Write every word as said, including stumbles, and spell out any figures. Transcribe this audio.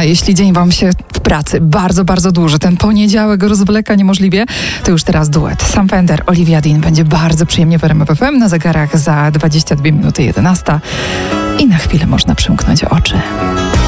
A jeśli dzień wam się w pracy bardzo, bardzo dłuży, ten poniedziałek rozwleka niemożliwie, to już teraz duet. Sam Fender, Olivia Dean będzie bardzo przyjemnie w R M F F M. Na zegarach za dwadzieścia dwie minuty jedenasta i na chwilę można przymknąć oczy.